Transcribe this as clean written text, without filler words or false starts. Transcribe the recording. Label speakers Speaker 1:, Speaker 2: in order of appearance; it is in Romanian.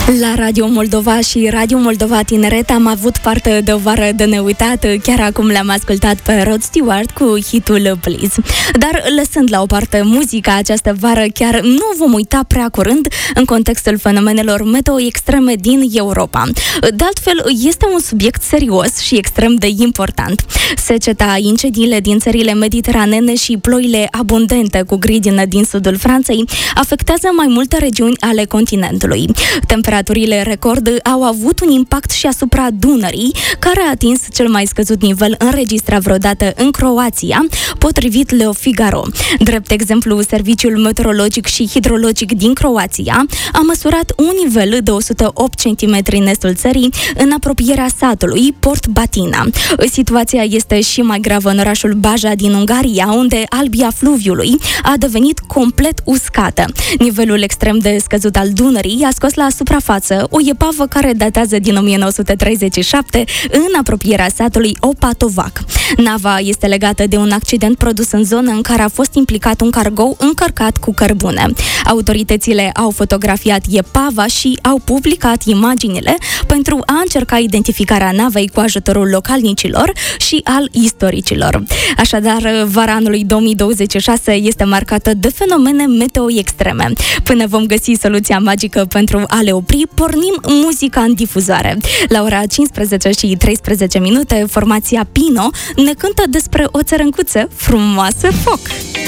Speaker 1: La Radio Moldova și Radio Moldova Tineret am avut parte de o vară de neuitat. Chiar acum le-am ascultat pe Rod Stewart cu hitul Please. Dar lăsând la o parte muzica, această vară chiar nu vom uita prea curând în contextul fenomenelor meteo extreme din Europa. De altfel, este un subiect serios și extrem de important. Seceta, incendiile din țările mediteranene și ploile abundente cu grindină din sudul Franței afectează mai multe regiuni ale continentului. Temperaturile record au avut un impact și asupra Dunării, care a atins cel mai scăzut nivel înregistrat vreodată în Croația, potrivit Le Figaro. Drept exemplu, Serviciul Meteorologic și Hidrologic din Croația a măsurat un nivel de 108 cm în estul țării, în apropierea satului Port Batina. Situația este și mai gravă în orașul Baja din Ungaria, unde albia fluviului a devenit complet uscată. Nivelul extrem de scăzut al Dunării a scos la suprafață o epavă care datează din 1937 în apropierea satului Opatovac. Nava este legată de un accident produs în zonă în care a fost implicat un cargou încărcat cu cărbune. Autoritățile au fotografiat epava și au publicat imaginile pentru a încerca identificarea navei cu ajutorul localnicilor și al istoricilor. Așadar, vara anului 2026 este marcată de fenomene meteo extreme. Până vom găsi soluția magică pentru a le opri, pornim muzica în difuzoare. La ora 15 și 13 minute, formația Pino ne cântă despre o țărâncuță frumoasă foc.